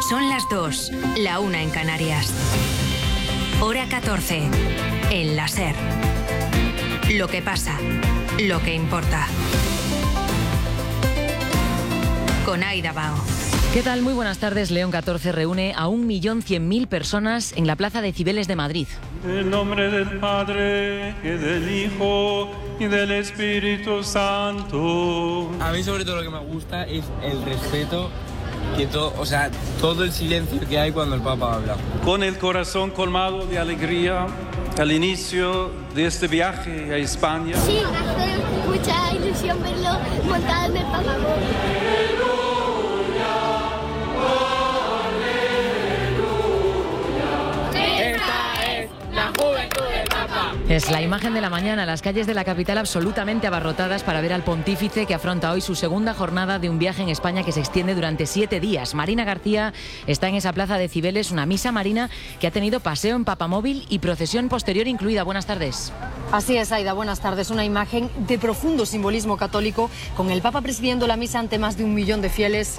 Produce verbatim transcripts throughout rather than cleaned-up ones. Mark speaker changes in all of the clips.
Speaker 1: Son las dos, la una en Canarias. Hora catorce, en la SER. Lo que pasa, lo que importa. Con Aida Bao.
Speaker 2: ¿Qué tal? Muy buenas tardes. León catorce reúne a un millón cien mil personas en la Plaza de Cibeles de Madrid.
Speaker 3: En nombre del Padre, y del Hijo, y del Espíritu Santo.
Speaker 4: A mí sobre todo lo que me gusta es el respeto, que todo, o sea, todo el silencio que hay cuando el Papa habla.
Speaker 3: Con el corazón colmado de alegría, al inicio de este viaje a España.
Speaker 5: Sí, hace mucha ilusión verlo montado en el Papa.
Speaker 2: Es la imagen de la mañana, las calles de la capital absolutamente abarrotadas para ver al pontífice que afronta hoy su segunda jornada de un viaje en España que se extiende durante siete días. Marina García está en esa plaza de Cibeles, una misa marina que ha tenido paseo en papamóvil y procesión posterior incluida. Buenas tardes.
Speaker 6: Así es, Aida, buenas tardes. Una imagen de profundo simbolismo católico, con el Papa presidiendo la misa ante más de un millón de fieles.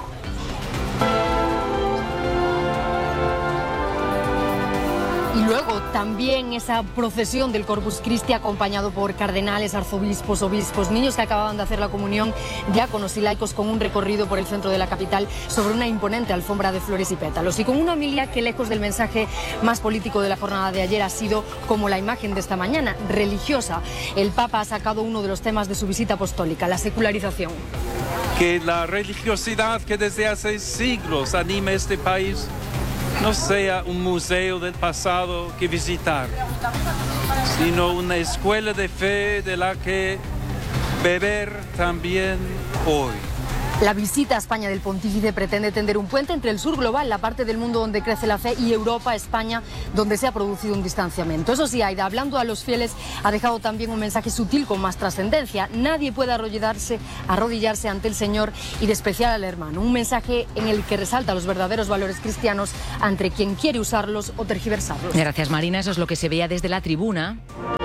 Speaker 6: Y luego también esa procesión del Corpus Christi acompañado por cardenales, arzobispos, obispos, niños que acababan de hacer la comunión, diáconos y laicos, con un recorrido por el centro de la capital sobre una imponente alfombra de flores y pétalos. Y con una homilía que, lejos del mensaje más político de la jornada de ayer, ha sido como la imagen de esta mañana, religiosa. El Papa ha sacado uno de los temas de su visita apostólica, la secularización.
Speaker 3: Que la religiosidad que desde hace siglos anima este país no sea un museo del pasado que visitar, sino una escuela de fe de la que beber también hoy.
Speaker 6: La visita a España del pontífice pretende tender un puente entre el sur global, la parte del mundo donde crece la fe, y Europa, España, donde se ha producido un distanciamiento. Eso sí, Aida, hablando a los fieles, ha dejado también un mensaje sutil con más trascendencia. Nadie puede arrodillarse, arrodillarse ante el Señor y despreciar al hermano. Un mensaje en el que resalta los verdaderos valores cristianos ante quien quiere usarlos o tergiversarlos.
Speaker 2: Gracias, Marina. Eso es lo que se veía desde la tribuna.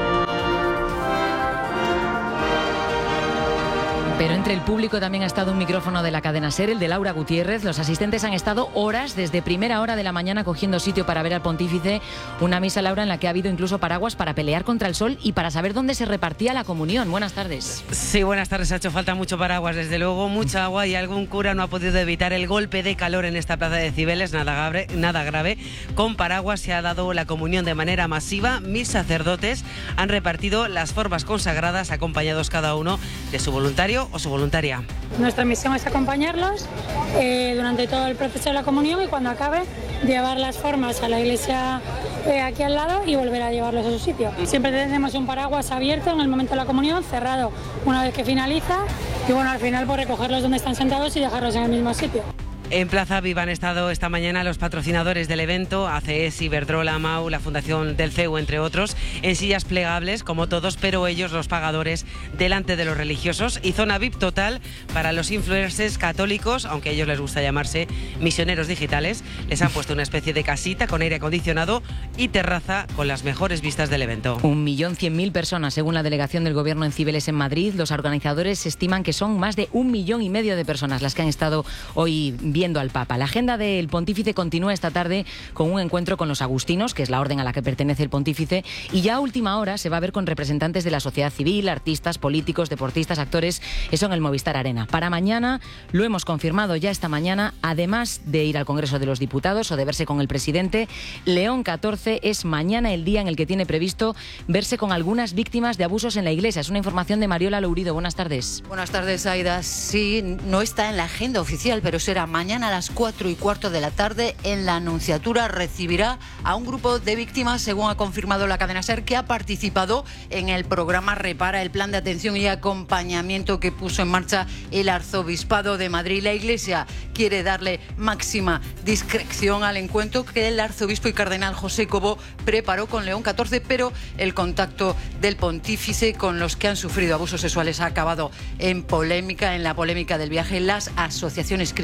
Speaker 2: Pero entre el público también ha estado un micrófono de la cadena SER, el de Laura Gutiérrez. Los asistentes han estado horas, desde primera hora de la mañana, cogiendo sitio para ver al pontífice. Una misa, Laura, en la que ha habido incluso paraguas para pelear contra el sol y para saber dónde se repartía la comunión. Buenas tardes.
Speaker 7: Sí, buenas tardes. Ha hecho falta mucho paraguas, desde luego, mucha agua, y algún cura no ha podido evitar el golpe de calor en esta plaza de Cibeles. Nada grave, nada grave. Con paraguas se ha dado la comunión de manera masiva. Mis sacerdotes han repartido las formas consagradas, acompañados cada uno de su voluntario o su voluntaria.
Speaker 8: Nuestra misión es acompañarlos eh, durante todo el proceso de la comunión, y cuando acabe llevar las formas a la iglesia eh, aquí al lado y volver a llevarlos a su sitio. Siempre tenemos un paraguas abierto en el momento de la comunión, cerrado una vez que finaliza, y bueno, al final pues recogerlos donde están sentados y dejarlos en el mismo sitio.
Speaker 7: En Plaza Viva han estado esta mañana los patrocinadores del evento, A C S, Iberdrola, MAU, la Fundación del C E U, entre otros, en sillas plegables, como todos, pero ellos, los pagadores, delante de los religiosos, y zona V I P total para los influencers católicos, aunque a ellos les gusta llamarse misioneros digitales. Les han puesto una especie de casita con aire acondicionado y terraza con las mejores vistas del evento.
Speaker 2: Un millón cien mil personas, según la delegación del Gobierno en Cibeles, en Madrid. Los organizadores estiman que son más de un millón y medio de personas las que han estado hoy viendo al Papa. La agenda del pontífice continúa esta tarde con un encuentro con los agustinos, que es la orden a la que pertenece el pontífice, y ya a última hora se va a ver con representantes de la sociedad civil, artistas, políticos, deportistas, actores, eso en el Movistar Arena. Para mañana, lo hemos confirmado ya esta mañana, además de ir al Congreso de los Diputados o de verse con el presidente, León catorce es mañana el día en el que tiene previsto verse con algunas víctimas de abusos en la Iglesia. Es una información de Mariola Lourido. Buenas tardes.
Speaker 9: Buenas tardes, Aida. Sí, no está en la agenda oficial, pero será mañana a las cuatro y cuarto de la tarde en la Anunciatura. Recibirá a un grupo de víctimas, según ha confirmado la cadena SER, que ha participado en el programa Repara, el plan de atención y acompañamiento que puso en marcha el Arzobispado de Madrid. La Iglesia quiere darle máxima discreción al encuentro que el arzobispo y cardenal José Cobo preparó con León catorce, pero el contacto del pontífice con los que han sufrido abusos sexuales ha acabado en polémica, en la polémica del viaje. Las asociaciones críticas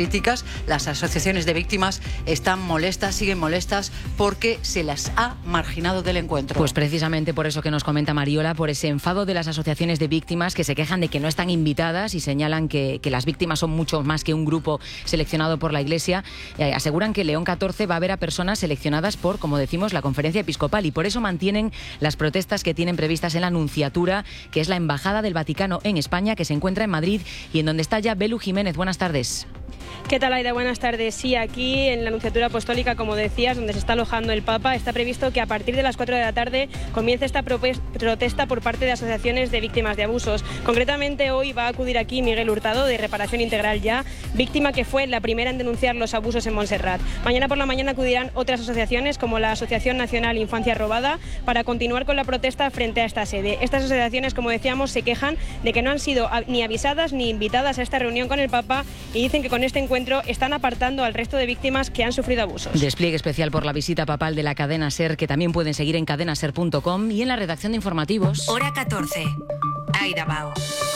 Speaker 9: Las asociaciones de víctimas están molestas, siguen molestas, porque se las ha marginado del encuentro.
Speaker 2: Pues precisamente por eso que nos comenta Mariola, por ese enfado de las asociaciones de víctimas que se quejan de que no están invitadas y señalan que, que las víctimas son mucho más que un grupo seleccionado por la Iglesia. Eh, aseguran que León catorce va a ver a personas seleccionadas por, como decimos, la Conferencia Episcopal, y por eso mantienen las protestas que tienen previstas en la Nunciatura, que es la Embajada del Vaticano en España, que se encuentra en Madrid y en donde está ya Belu Jiménez. Buenas tardes.
Speaker 10: ¿Qué tal, Aida? Buenas tardes. Sí, aquí en la Nunciatura Apostólica, como decías, donde se está alojando el Papa, está previsto que a partir de las cuatro de la tarde comience esta protesta por parte de asociaciones de víctimas de abusos. Concretamente, hoy va a acudir aquí Miguel Hurtado, de Reparación Integral Ya, víctima que fue la primera en denunciar los abusos en Montserrat. Mañana por la mañana acudirán otras asociaciones, como la Asociación Nacional Infancia Robada, para continuar con la protesta frente a esta sede. Estas asociaciones, como decíamos, se quejan de que no han sido ni avisadas ni invitadas a esta reunión con el Papa, y dicen que con este encuentro están apartando al resto de víctimas que han sufrido abusos.
Speaker 2: Despliegue especial por la visita papal de la cadena SER, que también pueden seguir en cadena ser punto com y en la redacción de informativos.
Speaker 1: Hora catorce. Aida Bao.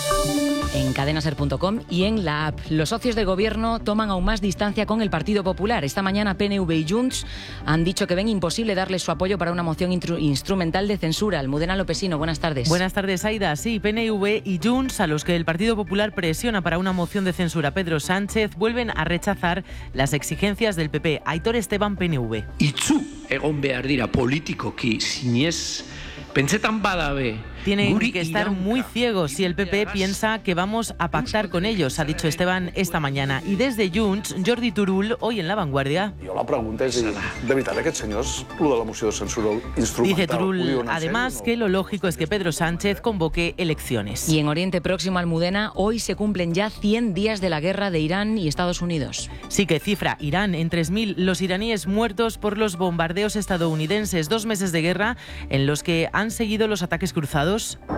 Speaker 2: En cadena ser punto com y en la app. Los socios del gobierno toman aún más distancia con el Partido Popular. Esta mañana P N V y Junts han dicho que ven imposible darles su apoyo para una moción instrumental de censura. Almudena Lopesino, buenas tardes.
Speaker 11: Buenas tardes, Aida. Sí, P N V y Junts, a los que el Partido Popular presiona para una moción de censura Pedro Sánchez, vuelven a rechazar las exigencias del P P. Aitor Esteban, P N V.
Speaker 12: Itzu egon behar dira politikoki sinez pentsetan badabe.
Speaker 11: Tienen que estar muy ciegos si el P P piensa que vamos a pactar con ellos, ha dicho Esteban esta mañana. Y desde Junts, Jordi Turull, hoy en La Vanguardia.
Speaker 13: Jo la pregunta és, de veritat, aquests senyors, lo de la moció de censura instrumental...
Speaker 11: Dice Turull, además, que lo lógico es que Pedro Sánchez convoque elecciones.
Speaker 2: Y en Oriente Próximo, Almudena, hoy se cumplen ya cien días de la guerra de Irán y Estados Unidos.
Speaker 11: Sí, que cifra Irán en tres mil los iraníes muertos por los bombardeos estadounidenses. Dos meses de guerra en los que han seguido los ataques cruzados,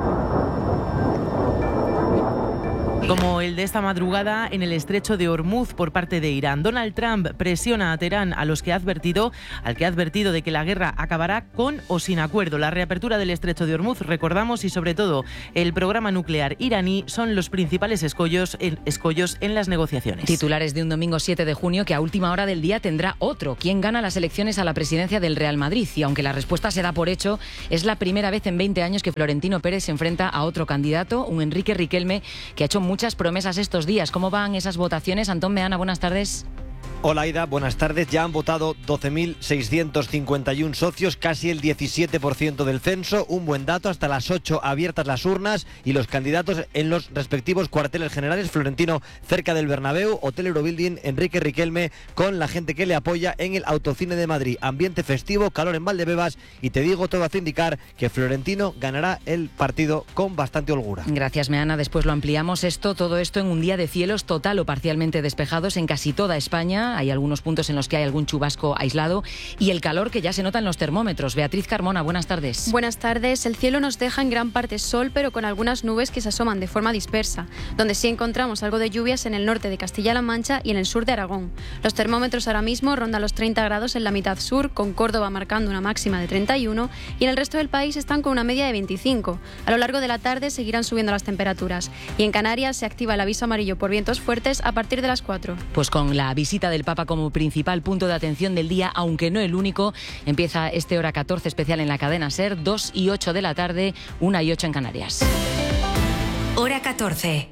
Speaker 11: como el de esta madrugada en el estrecho de Hormuz por parte de Irán. Donald Trump presiona a Teherán, a los que ha advertido, al que ha advertido de que la guerra acabará con o sin acuerdo. La reapertura del estrecho de Hormuz, recordamos, y sobre todo el programa nuclear iraní son los principales escollos en, escollos en las negociaciones.
Speaker 2: Titulares de un domingo siete de junio que a última hora del día tendrá otro. ¿Quién gana las elecciones a la presidencia del Real Madrid? Y aunque la respuesta se da por hecho, es la primera vez en veinte años que Florentino Pérez se enfrenta a otro candidato, un Enrique Riquelme, que ha hecho muchas promesas estos días. ¿Cómo van esas votaciones? Antón Meana, buenas tardes.
Speaker 14: Hola, Aida, buenas tardes. Ya han votado doce mil seiscientos cincuenta y uno socios, casi el diecisiete por ciento del censo. Un buen dato, hasta las ocho abiertas las urnas y los candidatos en los respectivos cuarteles generales. Florentino cerca del Bernabéu, Hotel Eurobuilding, Enrique Riquelme con la gente que le apoya en el Autocine de Madrid. Ambiente festivo, calor en Valdebebas y te digo, todo hace indicar que Florentino ganará el partido con bastante holgura.
Speaker 2: Gracias, Meana. Después lo ampliamos. Esto, todo esto en un día de cielos total o parcialmente despejados en casi toda España. Hay algunos puntos en los que hay algún chubasco aislado y el calor que ya se nota en los termómetros. Beatriz Carmona, buenas tardes.
Speaker 15: Buenas tardes. El cielo nos deja en gran parte sol, pero con algunas nubes que se asoman de forma dispersa, donde sí encontramos algo de lluvias en el norte de Castilla-La Mancha y en el sur de Aragón. Los termómetros ahora mismo rondan los treinta grados en la mitad sur, con Córdoba marcando una máxima de treinta y uno, y en el resto del país están con una media de veinticinco. A lo largo de la tarde seguirán subiendo las temperaturas y en Canarias se activa el aviso amarillo por vientos fuertes a partir de las cuatro.
Speaker 2: Pues con la visita del Papa como principal punto de atención del día, aunque no el único, empieza este Hora catorce especial en la cadena SER, dos y ocho de la tarde, una y ocho en Canarias.
Speaker 1: Hora catorce.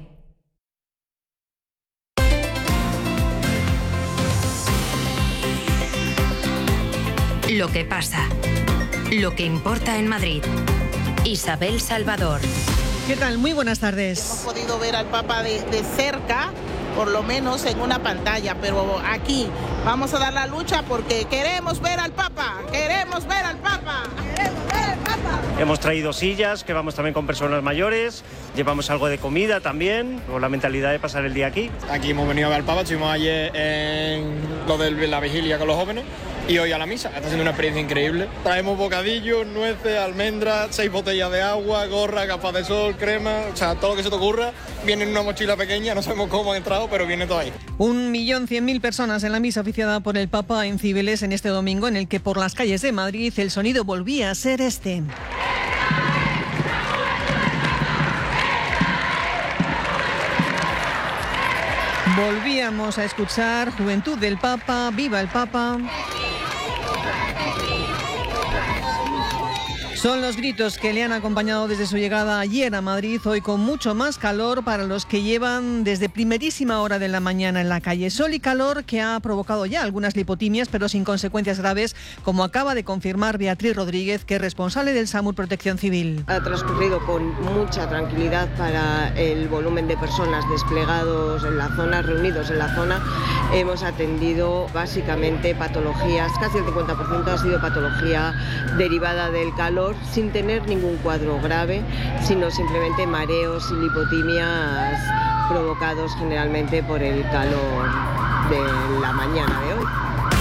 Speaker 1: Lo que pasa, lo que importa en Madrid. Isabel Salvador.
Speaker 16: ¿Qué tal? Muy buenas tardes.
Speaker 17: Hemos podido ver al Papa de, de cerca, por lo menos en una pantalla, pero aquí vamos a dar la lucha porque queremos ver al Papa, queremos ver al Papa, queremos ver al Papa.
Speaker 18: Hemos traído sillas, que vamos también con personas mayores, llevamos algo de comida también, con la mentalidad de pasar el día aquí.
Speaker 19: Aquí hemos venido a ver al Papa, estuvimos ayer en lo de la vigilia con los jóvenes y hoy a la misa. Está siendo una experiencia increíble. Traemos bocadillos, nueces, almendras, seis botellas de agua, gorra, gafas de sol, crema, o sea, todo lo que se te ocurra viene en una mochila pequeña, no sabemos cómo han entrado, pero viene todo ahí.
Speaker 16: Un millón cien mil personas en la misa oficiada por el Papa en Cibeles en este domingo, en el que por las calles de Madrid el sonido volvía a ser este. Volvíamos a escuchar Juventud del Papa, Viva el Papa. Son los gritos que le han acompañado desde su llegada ayer a Madrid, hoy con mucho más calor para los que llevan desde primerísima hora de la mañana en la calle. Sol y calor que ha provocado ya algunas lipotimias, pero sin consecuencias graves, como acaba de confirmar Beatriz Rodríguez, que es responsable del SAMUR Protección Civil.
Speaker 20: Ha transcurrido con mucha tranquilidad para el volumen de personas desplegados en la zona, reunidos en la zona. Hemos atendido básicamente patologías, casi el cincuenta por ciento ha sido patología derivada del calor, sin tener ningún cuadro grave, sino simplemente mareos y lipotimias provocados generalmente por el calor de la mañana de hoy.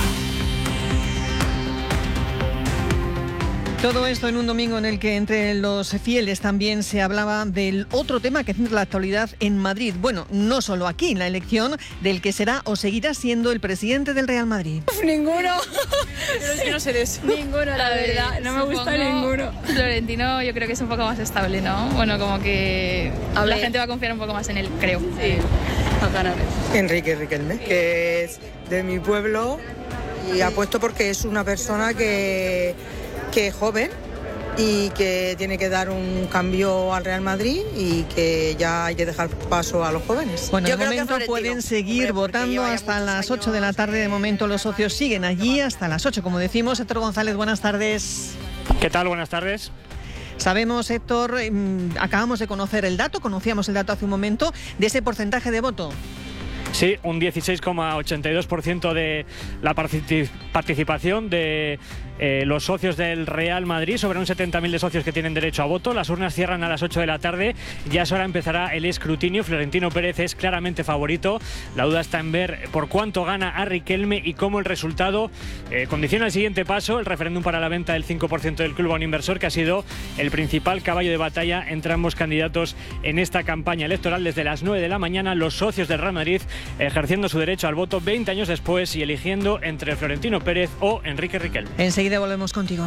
Speaker 16: Todo esto en un domingo en el que entre los fieles también se hablaba del otro tema que centra la actualidad en Madrid. Bueno, no solo aquí, la elección del que será o seguirá siendo el presidente del Real Madrid.
Speaker 21: Uf, ninguno. Pero es que no sé de eso. Ninguno, la verdad. No me gusta ninguno. Florentino yo creo que es un poco más estable, ¿no? Bueno, como que a la gente va a confiar un poco más en él, creo. Sí, a ganar.
Speaker 22: Enrique Riquelme, que es de mi pueblo y apuesto porque es una persona que... que es joven y que tiene que dar un cambio al Real Madrid y que ya hay que dejar paso a los jóvenes.
Speaker 16: Bueno, de momento pueden seguir votando hasta las ocho de la tarde. De momento los socios siguen allí hasta las ocho, como decimos. Héctor González, buenas tardes.
Speaker 23: ¿Qué tal? Buenas tardes.
Speaker 16: Sabemos, Héctor, acabamos de conocer el dato, conocíamos el dato hace un momento, de ese porcentaje de voto.
Speaker 23: Sí, un dieciséis coma ochenta y dos por ciento de la participación de eh, los socios del Real Madrid, sobre un setenta mil de socios que tienen derecho a voto. Las urnas cierran a las ocho de la tarde, ya es hora empezará el escrutinio. Florentino Pérez es claramente favorito. La duda está en ver por cuánto gana a Riquelme y cómo el resultado eh, condiciona el siguiente paso, el referéndum para la venta del cinco por ciento del club a un inversor, que ha sido el principal caballo de batalla entre ambos candidatos en esta campaña electoral. Desde las nueve de la mañana, los socios del Real Madrid ejerciendo su derecho al voto veinte años después y eligiendo entre Florentino Pérez o Enrique Riquelme.
Speaker 16: Enseguida volvemos contigo.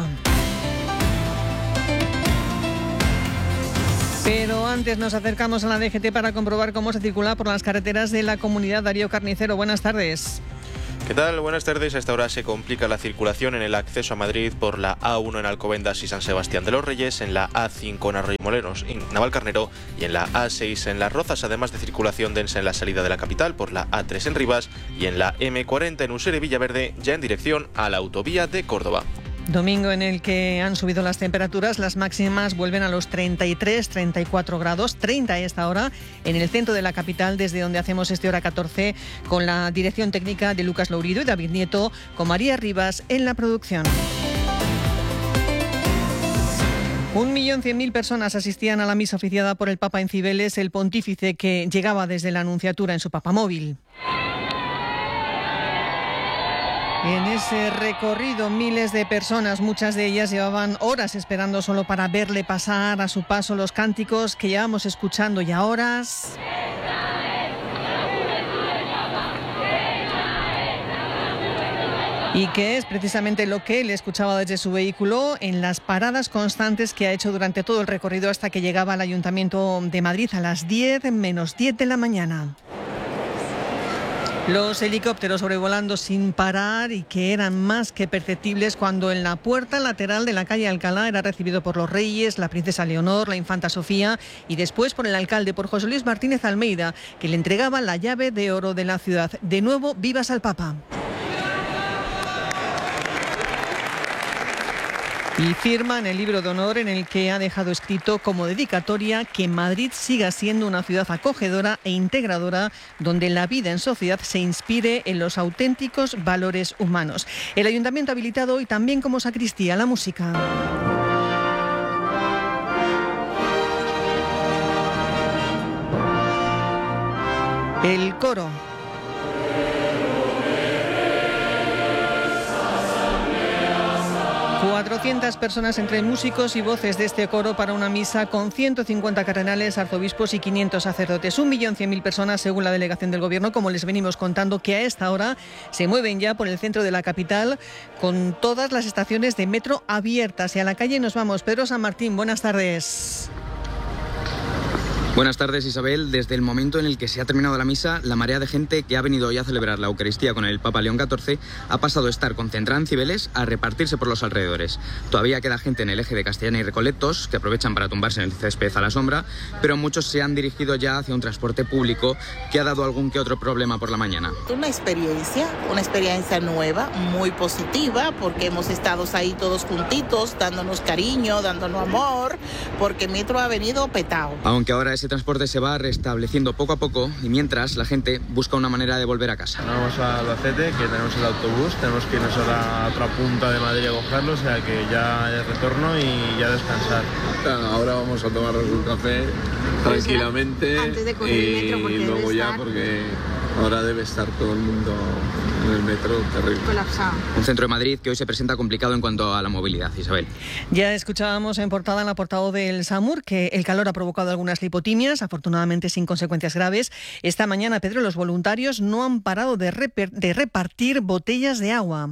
Speaker 16: Pero antes nos acercamos a la D G T para comprobar cómo se circula por las carreteras de la comunidad. Darío Carnicero, buenas tardes.
Speaker 24: ¿Qué tal? Buenas tardes. A esta hora se complica la circulación en el acceso a Madrid por la A uno en Alcobendas y San Sebastián de los Reyes, en la A cinco en Arroyomolinos y Navalcarnero y en la A seis en Las Rozas, además de circulación densa en la salida de la capital por la A tres en Rivas y en la eme cuarenta en Usera y Villaverde, ya en dirección a la autovía de Córdoba.
Speaker 16: Domingo en el que han subido las temperaturas, las máximas vuelven a los treinta y tres, treinta y cuatro grados, treinta a esta hora en el centro de la capital, desde donde hacemos este Hora catorce con la dirección técnica de Lucas Lourido y David Nieto, con María Rivas en la producción. Un millón cien mil personas asistían a la misa oficiada por el Papa en Cibeles, el pontífice que llegaba desde la Anunciatura en su papamóvil. En ese recorrido, miles de personas, muchas de ellas llevaban horas esperando solo para verle pasar. A su paso, los cánticos que llevamos escuchando ya horas. Y que es precisamente lo que él escuchaba desde su vehículo en las paradas constantes que ha hecho durante todo el recorrido hasta que llegaba al Ayuntamiento de Madrid a las diez menos diez de la mañana. Los helicópteros sobrevolando sin parar y que eran más que perceptibles cuando en la puerta lateral de la calle Alcalá era recibido por los reyes, la princesa Leonor, la infanta Sofía y después por el alcalde, por José Luis Martínez Almeida, que le entregaba la llave de oro de la ciudad. De nuevo, vivas al Papa. Y firma en el libro de honor en el que ha dejado escrito como dedicatoria que Madrid siga siendo una ciudad acogedora e integradora donde la vida en sociedad se inspire en los auténticos valores humanos. El ayuntamiento ha habilitado hoy también como sacristía la música. El coro. cuatrocientas personas entre músicos y voces de este coro para una misa con ciento cincuenta cardenales, arzobispos y quinientos sacerdotes. Un millón cien mil personas según la delegación del Gobierno, como les venimos contando, que a esta hora se mueven ya por el centro de la capital con todas las estaciones de metro abiertas. Y a la calle nos vamos. Pedro San Martín, buenas tardes.
Speaker 3: Buenas tardes, Isabel. Desde el momento en el que se ha terminado la misa, la marea de gente que ha venido hoy a celebrar la Eucaristía con el Papa León catorce ha pasado de estar concentrada en Cibeles a repartirse por los alrededores. Todavía queda gente en el eje de Castellana y Recoletos, que aprovechan para tumbarse en el césped a la sombra, pero muchos se han dirigido ya hacia un transporte público que ha dado algún que otro problema por la mañana.
Speaker 17: Una experiencia, una experiencia nueva, muy positiva, porque hemos estado ahí todos juntitos, dándonos cariño, dándonos amor, porque Metro ha venido petado.
Speaker 3: Aunque ahora ese transporte se va restableciendo poco a poco y mientras la gente busca una manera de volver a casa.
Speaker 4: Vamos a Albacete, que tenemos el autobús, tenemos que irnos a la otra punta de Madrid a cogerlo, o sea que ya es retorno y ya descansar.
Speaker 5: Ahora vamos a tomarnos un café tranquilamente antes de coger el metro, porque y luego ya estar... porque ahora debe estar todo el mundo en el metro terrible.
Speaker 15: Colapsado.
Speaker 3: Un centro de Madrid que hoy se presenta complicado en cuanto a la movilidad, Isabel.
Speaker 16: Ya escuchábamos en portada en la portada del SAMUR que el calor ha provocado algunas lipotimias, afortunadamente sin consecuencias graves. Esta mañana, Pedro, los voluntarios no han parado de, reper- de repartir botellas de agua.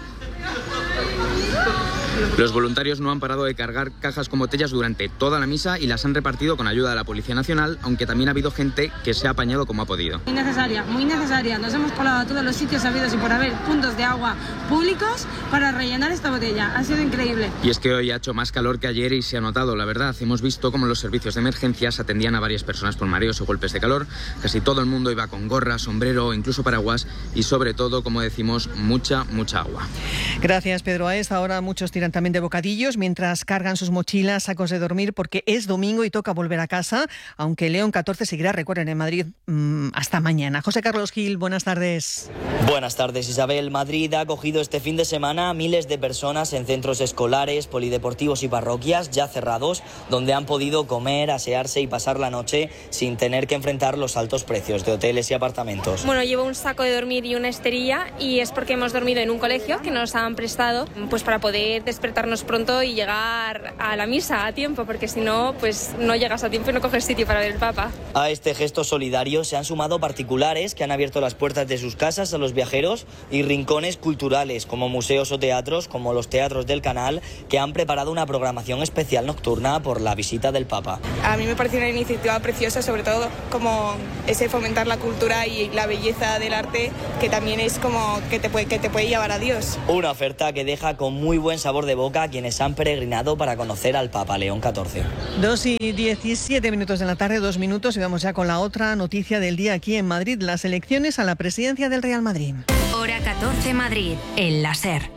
Speaker 3: Los voluntarios no han parado de cargar cajas con botellas durante toda la misa y las han repartido con ayuda de la Policía Nacional, aunque también ha habido gente que se ha apañado como ha podido.
Speaker 6: Muy necesaria, muy necesaria. Nos hemos colado a todos los sitios habidos y por haber puntos de agua públicos para rellenar esta botella. Ha sido increíble.
Speaker 3: Y es que hoy ha hecho más calor que ayer y se ha notado, la verdad. Hemos visto cómo los servicios de emergencias atendían a varias personas por mareos o golpes de calor. Casi todo el mundo iba con gorra, sombrero o incluso paraguas y sobre todo, como decimos, mucha, mucha agua.
Speaker 16: Gracias, Pedro. A esta hora muchos tiran también de bocadillos mientras cargan sus mochilas, sacos de dormir, porque es domingo y toca volver a casa, aunque León catorce seguirá, recuerden, en Madrid mmm, hasta mañana. José Carlos Gil, buenas tardes.
Speaker 25: Buenas tardes, Isabel. Madrid ha acogido este fin de semana a miles de personas en centros escolares, polideportivos y parroquias ya cerrados, donde han podido comer, asearse y pasar la noche sin tener que enfrentar los altos precios de hoteles y apartamentos.
Speaker 10: Bueno, llevo un saco de dormir y una esterilla y es porque hemos dormido en un colegio que nos han prestado pues para poder despertarnos pronto y llegar a la misa a tiempo, porque si no, pues no llegas a tiempo y no coges sitio para ver el Papa.
Speaker 25: A este gesto solidario se han sumado particulares que han abierto las puertas de sus casas a los viajeros y rincones culturales como museos o teatros, como los teatros del Canal, que han preparado una programación especial nocturna por la visita del Papa.
Speaker 26: A mí me parece una iniciativa preciosa, sobre todo como ese fomentar la cultura y la belleza del arte, que también es como que te puede, que te puede llevar a Dios.
Speaker 25: Una oferta que deja con muy buen sabor de boca a quienes han peregrinado para conocer al Papa León catorce.
Speaker 16: Dos y diecisiete minutos de la tarde, dos minutos, y vamos ya con la otra noticia del día aquí en Madrid, las elecciones a la presidencia del Real Madrid.
Speaker 1: Hora catorce Madrid, en la SER.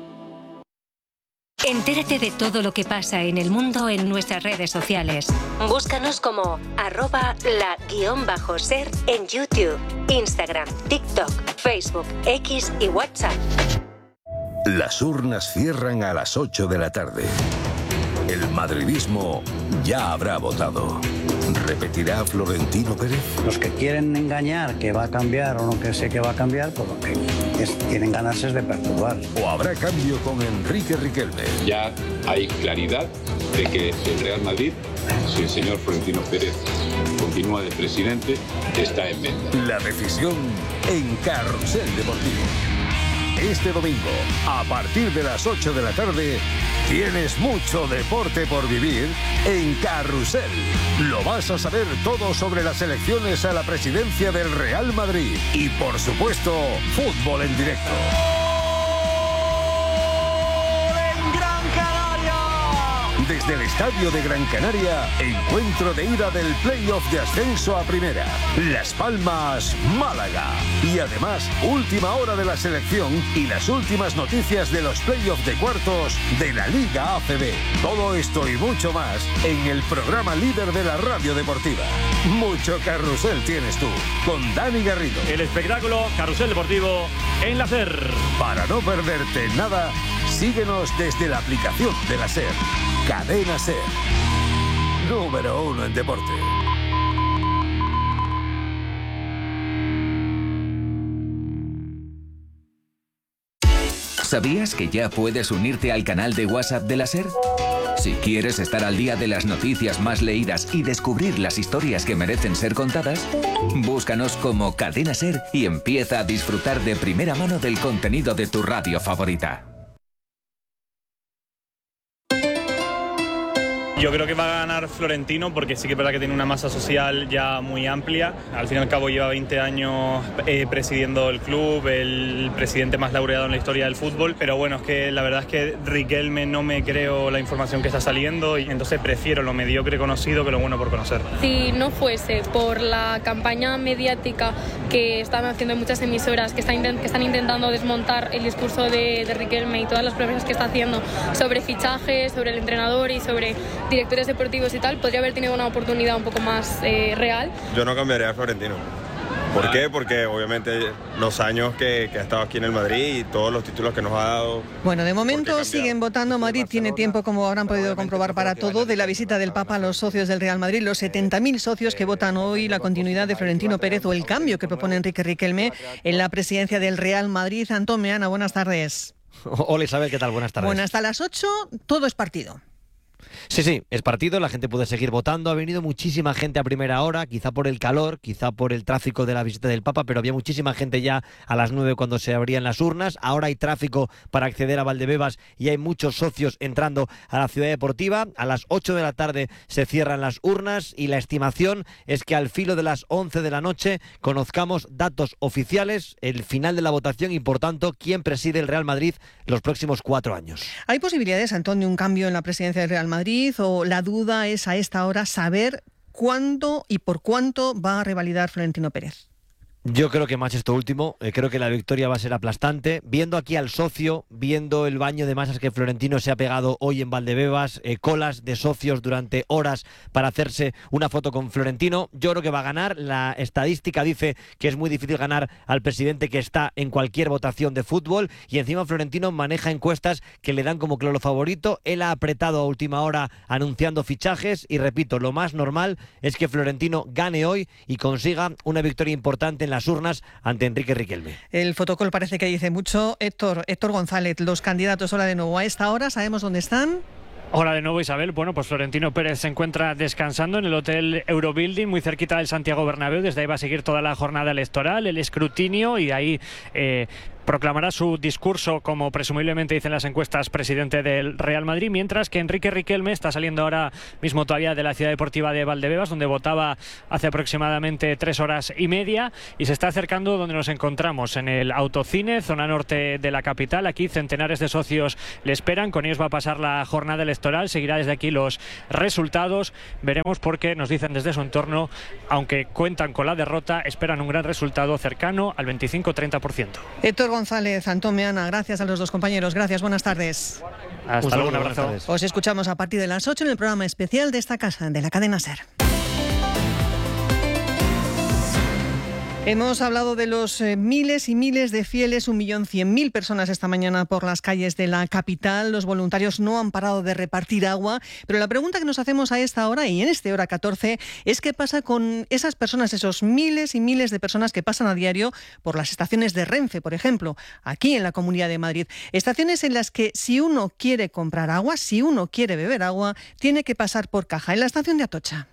Speaker 1: Entérate de todo lo que pasa en el mundo en nuestras redes sociales. Búscanos como arroba la guión bajo ser en YouTube, Instagram, TikTok, Facebook, X y WhatsApp.
Speaker 27: Las urnas cierran a las ocho de la tarde. El madridismo ya habrá votado. ¿Repetirá Florentino Pérez?
Speaker 28: Los que quieren engañar que va a cambiar o no que sé que va a cambiar, pues lo que es, quieren ganarse es de perturbar.
Speaker 27: ¿O habrá cambio con Enrique Riquelme?
Speaker 29: Ya hay claridad de que el Real Madrid, si el señor Florentino Pérez continúa de presidente, está en venta.
Speaker 27: La decisión en Carrusel Deportivo. Este domingo, a partir de las ocho de la tarde, tienes mucho deporte por vivir en Carrusel. Lo vas a saber todo sobre las elecciones a la presidencia del Real Madrid. Y, por supuesto, fútbol en directo. Desde el estadio de Gran Canaria, encuentro de ida del playoff de ascenso a primera. Las Palmas, Málaga. Y además, última hora de la selección y las últimas noticias de los playoffs de cuartos de la Liga A C B. Todo esto y mucho más en el programa líder de la radio deportiva. Mucho carrusel tienes tú, con Dani Garrido.
Speaker 23: El espectáculo Carrusel Deportivo en la SER.
Speaker 27: Para no perderte nada, síguenos desde la aplicación de la SER. Cadena SER, número uno en deporte.
Speaker 30: ¿Sabías que ya puedes unirte al canal de WhatsApp de la SER? Si quieres estar al día de las noticias más leídas y descubrir las historias que merecen ser contadas, búscanos como Cadena SER y empieza a disfrutar de primera mano del contenido de tu radio favorita.
Speaker 2: Yo creo que va a ganar Florentino porque sí que es verdad que tiene una masa social ya muy amplia. Al fin y al cabo lleva veinte años eh, presidiendo el club, el presidente más laureado en la historia del fútbol. Pero bueno, es que la verdad es que Riquelme no me creo la información que está saliendo y entonces prefiero lo mediocre conocido que lo bueno por conocer.
Speaker 10: Si no fuese por la campaña mediática que están haciendo muchas emisoras que están, que están intentando desmontar el discurso de, de Riquelme y todas las promesas que está haciendo sobre fichajes, sobre el entrenador y sobre directores deportivos y tal, podría haber tenido una oportunidad un poco más eh, real.
Speaker 7: Yo no cambiaría a Florentino. ¿Por qué? Porque obviamente los años que, que ha estado aquí en el Madrid y todos los títulos que nos ha dado...
Speaker 16: Bueno, de momento siguen votando. Madrid tiene tiempo, como habrán podido comprobar, para todo, de la visita del Papa a los socios del Real Madrid. Los setenta mil socios que votan hoy la continuidad de Florentino Pérez o el cambio que propone Enrique Riquelme en la presidencia del Real Madrid. Antón Meana, buenas tardes.
Speaker 8: Hola Isabel, ¿qué tal? Buenas tardes.
Speaker 16: Bueno, hasta las ocho todo es partido.
Speaker 8: Sí, sí, es partido, la gente puede seguir votando. Ha venido muchísima gente a primera hora, quizá por el calor, quizá por el tráfico de la visita del Papa, pero había muchísima gente ya a las nueve cuando se abrían las urnas. Ahora hay tráfico para acceder a Valdebebas y hay muchos socios entrando a la ciudad deportiva. A las ocho de la tarde se cierran las urnas y la estimación es que al filo de las once de la noche conozcamos datos oficiales, el final de la votación y, por tanto, quién preside el Real Madrid los próximos cuatro años.
Speaker 16: ¿Hay posibilidades, Antón, de un cambio en la presidencia del Real Madrid? ¿O la duda es a esta hora saber cuándo y por cuánto va a revalidar Florentino Pérez?
Speaker 8: Yo creo que más esto último, eh, creo que la victoria va a ser aplastante. Viendo aquí al socio, viendo el baño de masas que Florentino se ha pegado hoy en Valdebebas, eh, colas de socios durante horas para hacerse una foto con Florentino, yo creo que va a ganar. La estadística dice que es muy difícil ganar al presidente que está en cualquier votación de fútbol y encima Florentino maneja encuestas que le dan como claro favorito. Él ha apretado a última hora anunciando fichajes y repito, lo más normal es que Florentino gane hoy y consiga una victoria importante en las urnas ante Enrique Riquelme.
Speaker 16: El fotocol parece que dice mucho. Héctor, Héctor González, los candidatos, hola de nuevo. A esta hora, ¿sabemos dónde están?
Speaker 23: Hola de nuevo, Isabel. Bueno, pues Florentino Pérez se encuentra descansando en el Hotel Eurobuilding, muy cerquita del Santiago Bernabéu. Desde ahí va a seguir toda la jornada electoral, el escrutinio, y de ahí eh, proclamará su discurso como presumiblemente dicen las encuestas presidente del Real Madrid, mientras que Enrique Riquelme está saliendo ahora mismo todavía de la ciudad deportiva de Valdebebas, donde votaba hace aproximadamente tres horas y media, y se está acercando donde nos encontramos, en el Autocine, zona norte de la capital. Aquí centenares de socios le esperan, con ellos va a pasar la jornada electoral, seguirá desde aquí los resultados, veremos, porque nos dicen desde su entorno, aunque cuentan con la derrota, esperan un gran resultado cercano al veinticinco a treinta por ciento.
Speaker 16: Héctor González, Antón Meana, gracias a los dos compañeros. Gracias, buenas tardes.
Speaker 23: Hasta luego, un abrazo.
Speaker 16: Os escuchamos a partir de las ocho en el programa especial de esta casa, de la cadena SER. Hemos hablado de los eh, miles y miles de fieles, un millón cien mil personas esta mañana por las calles de la capital. Los voluntarios no han parado de repartir agua, pero la pregunta que nos hacemos a esta hora y en este hora catorce es qué pasa con esas personas, esos miles y miles de personas que pasan a diario por las estaciones de Renfe, por ejemplo, aquí en la Comunidad de Madrid. Estaciones en las que si uno quiere comprar agua, si uno quiere beber agua, tiene que pasar por caja. En la estación de Atocha.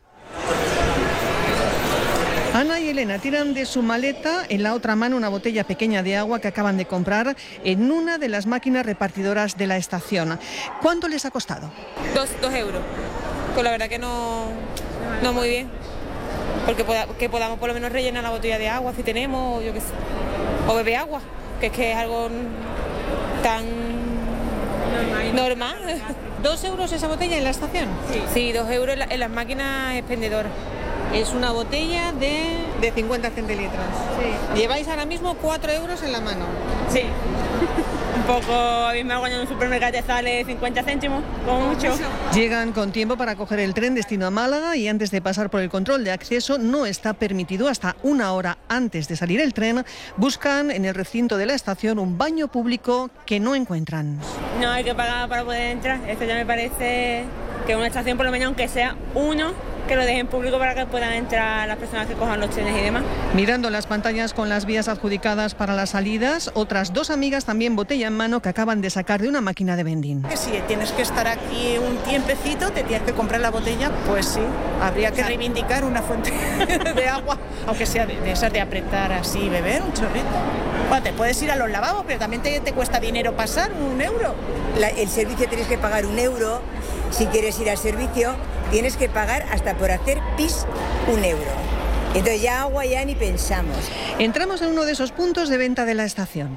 Speaker 16: Ana y Elena tiran de su maleta en la otra mano una botella pequeña de agua que acaban de comprar en una de las máquinas repartidoras de la estación. ¿Cuánto les ha costado?
Speaker 26: Dos, dos euros. Pues la verdad que no, no muy bien. Porque poda, que podamos por lo menos rellenar la botella de agua si tenemos, o yo qué sé. O beber agua, que es que es algo tan normal. normal.
Speaker 16: ¿Dos euros esa botella en la estación?
Speaker 26: Sí, sí, dos euros en, la, en las máquinas expendedoras.
Speaker 16: Es una botella de, de cincuenta centilitros. Sí. Lleváis ahora mismo cuatro euros en la mano.
Speaker 26: Sí. Un poco, a mí me hago en un supermercado te sale cincuenta céntimos, como mucho.
Speaker 16: Llegan con tiempo para coger el tren destino a Málaga y antes de pasar por el control de acceso no está permitido hasta una hora antes de salir el tren. Buscan en el recinto de la estación un baño público que no encuentran.
Speaker 26: No hay que pagar para poder entrar. Esto ya me parece que una estación, por lo menos aunque sea uno, que lo dejen público para que puedan entrar las personas que cojan los trenes y demás.
Speaker 16: Mirando las pantallas con las vías adjudicadas para las salidas, otras dos amigas también botella en mano que acaban de sacar de una máquina de vending.
Speaker 9: Si tienes que estar aquí un tiempecito, te tienes que comprar la botella, pues sí, habría que reivindicar una fuente de agua, aunque sea de, de esas de apretar así, beber un chorrito.
Speaker 11: Bueno, te puedes ir a los lavabos, pero también te, te cuesta dinero pasar, un euro.
Speaker 12: La, el servicio tienes que pagar un euro. Si quieres ir al servicio, tienes que pagar hasta por hacer pis un euro. Entonces ya agua ya ni pensamos.
Speaker 16: Entramos en uno de esos puntos de venta de la estación.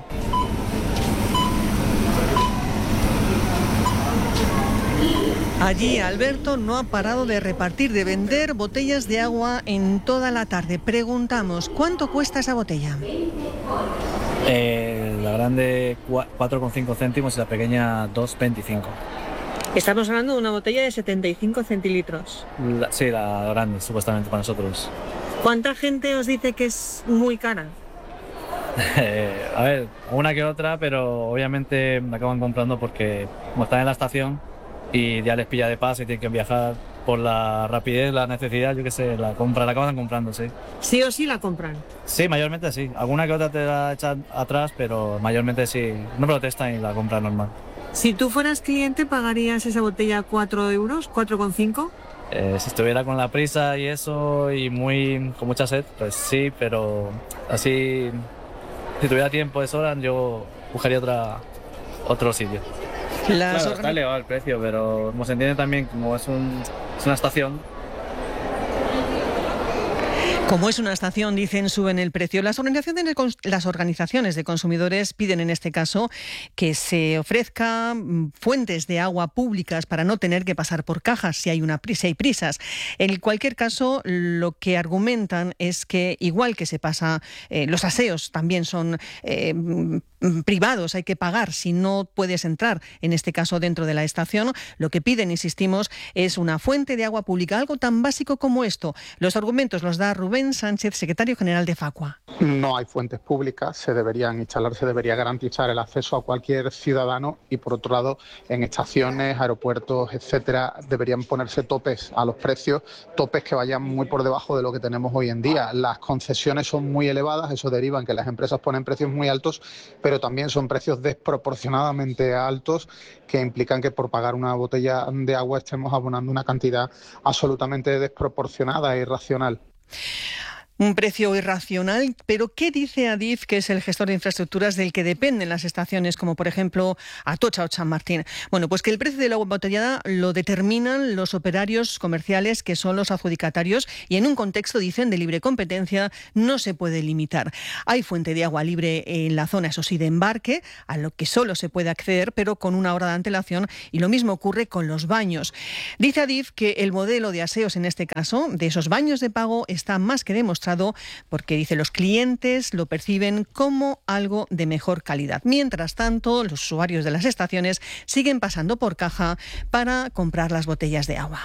Speaker 16: Allí Alberto no ha parado de repartir, de vender botellas de agua en toda la tarde. Preguntamos, ¿cuánto cuesta esa botella?
Speaker 13: Eh, la grande cuatro con cinco céntimos y la pequeña dos con veinticinco.
Speaker 16: Estamos hablando de una botella de setenta y cinco centilitros.
Speaker 13: La, sí, la grande, supuestamente para nosotros.
Speaker 16: ¿Cuánta gente os dice que es muy cara?
Speaker 13: Eh, a ver, una que otra, pero obviamente me acaban comprando porque como están en la estación y ya les pilla de paso y tienen que viajar por la rapidez, la necesidad, yo qué sé, la compra, la acaban comprando, sí.
Speaker 16: ¿Sí o sí la compran?
Speaker 13: Sí, mayormente sí. Alguna que otra te la echan atrás, pero mayormente sí. No protestan y la compran normal.
Speaker 16: Si tú fueras cliente, ¿pagarías esa botella cuatro euros, cuatro con cinco?
Speaker 13: Eh, si estuviera con la prisa y eso y muy con mucha sed, pues sí, pero así, si tuviera tiempo de sobra, yo buscaría otra, otro sitio.
Speaker 16: Las
Speaker 13: claro, está elevado el precio, pero como se entiende también, como es, un, es una estación.
Speaker 16: Como es una estación, dicen, suben el precio. Las organizaciones, las organizaciones de consumidores piden en este caso que se ofrezca fuentes de agua públicas para no tener que pasar por cajas si hay una prisa, si hay prisas. En cualquier caso, lo que argumentan es que igual que se pasa, eh, los aseos también son eh, privados, hay que pagar si no puedes entrar, en este caso dentro de la estación. Lo que piden, insistimos, es una fuente de agua pública, algo tan básico como esto. Los argumentos los da Rubén Sánchez, secretario general de Facua.
Speaker 14: No hay fuentes públicas, se deberían instalar, se debería garantizar el acceso a cualquier ciudadano y, por otro lado, en estaciones, aeropuertos, etcétera, deberían ponerse topes a los precios, topes que vayan muy por debajo de lo que tenemos hoy en día. Las concesiones son muy elevadas, eso deriva en que las empresas ponen precios muy altos, pero también son precios desproporcionadamente altos que implican que por pagar una botella de agua estemos abonando una cantidad absolutamente desproporcionada e irracional.
Speaker 16: Un precio irracional, pero ¿qué dice Adif, que es el gestor de infraestructuras del que dependen las estaciones, como por ejemplo Atocha o San Martín? Bueno, pues que el precio del agua embotellada lo determinan los operarios comerciales, que son los adjudicatarios, y en un contexto, dicen, de libre competencia no se puede limitar. Hay fuente de agua libre en la zona, eso sí, de embarque, a lo que solo se puede acceder, pero con una hora de antelación, y lo mismo ocurre con los baños. Dice Adif que el modelo de aseos, en este caso, de esos baños de pago, está más que demostrado, porque, dice, los clientes lo perciben como algo de mejor calidad. Mientras tanto, los usuarios de las estaciones siguen pasando por caja para comprar las botellas de agua.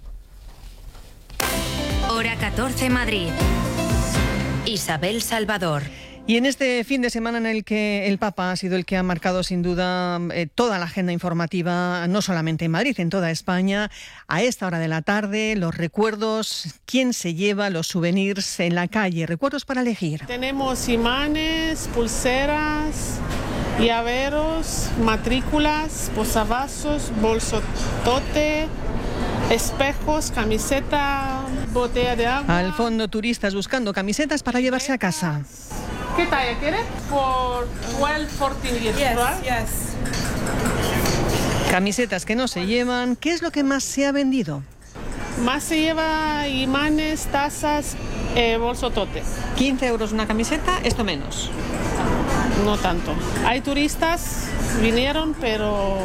Speaker 1: Hora catorce, Madrid. Isabel Salvador.
Speaker 16: Y en este fin de semana en el que el Papa ha sido el que ha marcado sin duda eh, toda la agenda informativa, no solamente en Madrid, en toda España, a esta hora de la tarde, los recuerdos, quién se lleva los souvenirs en la calle, recuerdos para elegir.
Speaker 17: Tenemos imanes, pulseras, llaveros, matrículas, posavasos, bolsotote, espejos, camiseta, botella de agua.
Speaker 16: Al fondo, turistas buscando camisetas para llevarse a casa.
Speaker 17: ¿Qué talla quieres? Por doce, catorce years,
Speaker 11: Yes,
Speaker 17: right?
Speaker 11: yes.
Speaker 16: Camisetas que no se llevan. ¿Qué es lo que más se ha vendido?
Speaker 17: Más se lleva imanes, tazas, eh, bolsotote.
Speaker 16: quince euros una camiseta, esto menos.
Speaker 17: No tanto. Hay turistas, vinieron, pero...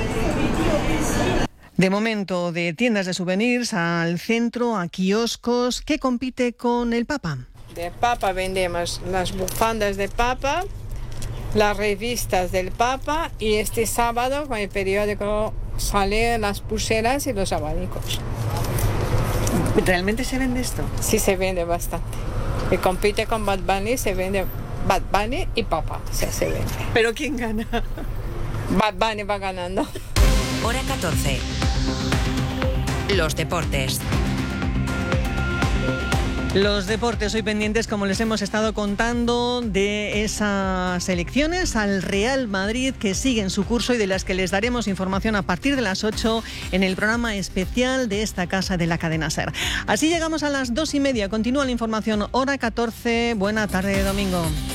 Speaker 16: De momento, de tiendas de souvenirs al centro, a kioscos, ¿qué compite con el Papa?
Speaker 11: De Papa vendemos las bufandas de Papa, las revistas del Papa, y este sábado con el periódico salen las pulseras y los abanicos.
Speaker 16: ¿Realmente se vende esto?
Speaker 11: Sí, se vende bastante. Y compite con Bad Bunny, se vende Bad Bunny y Papa, o sea, se vende.
Speaker 16: ¿Pero quién gana?
Speaker 11: Bad Bunny va ganando.
Speaker 1: Hora catorce. Los deportes.
Speaker 16: Los deportes hoy pendientes, como les hemos estado contando, de esas elecciones al Real Madrid que siguen su curso y de las que les daremos información a partir de las ocho en el programa especial de esta casa de la cadena SER. Así llegamos a las dos y media. Continúa la información, hora catorce. Buena tarde, domingo.